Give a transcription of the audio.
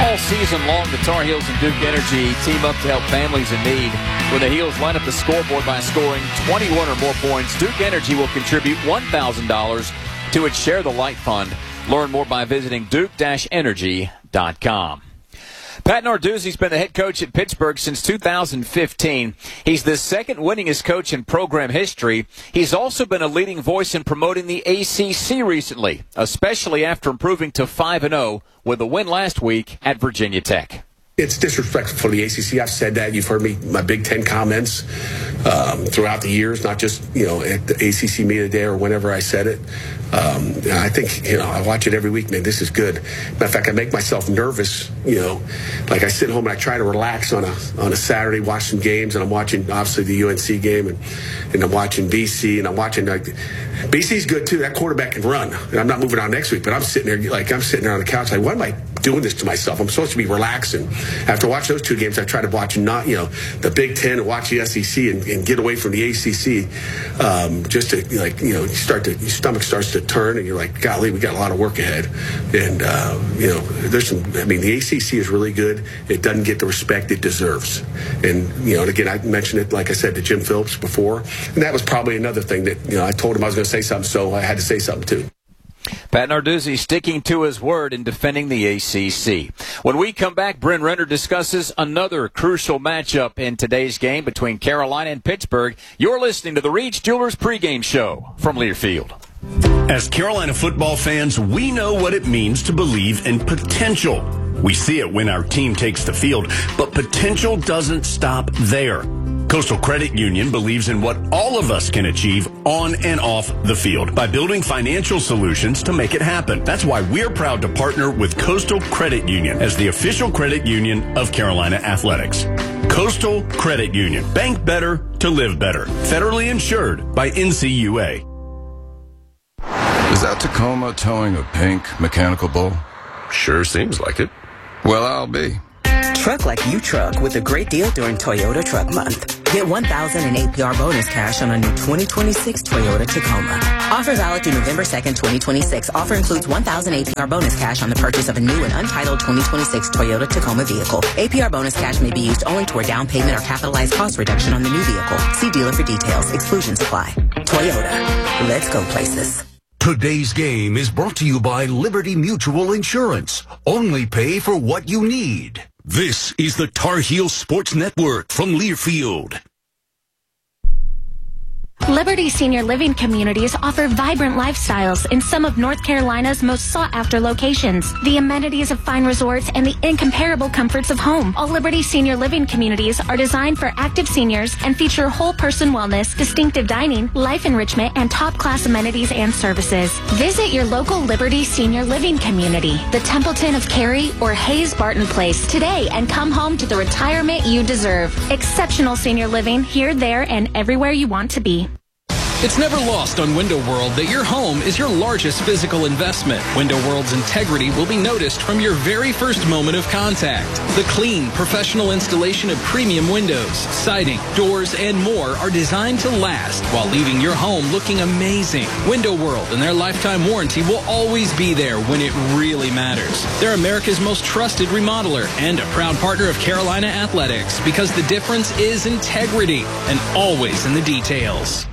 All season long, the Tar Heels and Duke Energy team up to help families in need. When the Heels line up the scoreboard by scoring 21 or more points, Duke Energy will contribute $1,000 to its Share the Light fund. Learn more by visiting duke-energy.com. Pat Narduzzi's been the head coach at Pittsburgh since 2015. He's the second winningest coach in program history. He's also been a leading voice in promoting the ACC recently, especially after improving to 5-0 with a win last week at Virginia Tech. It's disrespectful for the ACC. I've said that. You've heard me, my Big Ten comments throughout the years, not just, at the ACC Media Day or whenever I said it. I think, I watch it every week, man, this is good. Matter of fact, I make myself nervous, like I sit home and I try to relax on a Saturday, watch some games, and I'm watching, obviously, the UNC game, and I'm watching BC, and I'm watching, BC's good, too. That quarterback can run. And I'm not moving on next week, but I'm sitting there on the couch, like, why am I doing this to myself? I'm supposed to be relaxing. After watching those two games, I try to watch the Big Ten and watch the SEC and get away from the ACC, just to, your stomach starts to turn, and you're like, golly, we got a lot of work ahead. And, the ACC is really good. It doesn't get the respect it deserves. And, again, I mentioned it, like I said, to Jim Phillips before, and that was probably another thing that, I told him I was going to say something, so I had to say something too. Pat Narduzzi sticking to his word in defending the ACC. When we come back, Bryn Renner discusses another crucial matchup in today's game between Carolina and Pittsburgh. You're listening to the Reach Jewelers pregame show from Learfield. As Carolina football fans, we know what it means to believe in potential. We see it when our team takes the field, but potential doesn't stop there. Coastal Credit Union believes in what all of us can achieve on and off the field by building financial solutions to make it happen. That's why we're proud to partner with Coastal Credit Union as the official credit union of Carolina Athletics. Coastal Credit Union. Bank better to live better. Federally insured by NCUA. Is that Tacoma towing a pink mechanical bull? Sure seems like it. Well, I'll be. Truck like you truck with a great deal during Toyota Truck Month. Get $1,000 in APR bonus cash on a new 2026 Toyota Tacoma. Offer valid through November 2nd, 2026. Offer includes $1,000 APR bonus cash on the purchase of a new and untitled 2026 Toyota Tacoma vehicle. APR bonus cash may be used only toward down payment or capitalized cost reduction on the new vehicle. See dealer for details. Exclusions apply. Toyota. Let's go places. Today's game is brought to you by Liberty Mutual Insurance. Only pay for what you need. This is the Tar Heel Sports Network from Learfield. Liberty Senior Living Communities offer vibrant lifestyles in some of North Carolina's most sought-after locations. The amenities of fine resorts and the incomparable comforts of home. All Liberty Senior Living Communities are designed for active seniors and feature whole-person wellness, distinctive dining, life enrichment, and top-class amenities and services. Visit your local Liberty Senior Living Community, the Templeton of Cary or Hayes Barton Place today, and come home to the retirement you deserve. Exceptional senior living here, there, and everywhere you want to be. It's never lost on Window World that your home is your largest physical investment. Window World's integrity will be noticed from your very first moment of contact. The clean, professional installation of premium windows, siding, doors, and more are designed to last while leaving your home looking amazing. Window World and their lifetime warranty will always be there when it really matters. They're America's most trusted remodeler and a proud partner of Carolina Athletics because the difference is integrity and always in the details.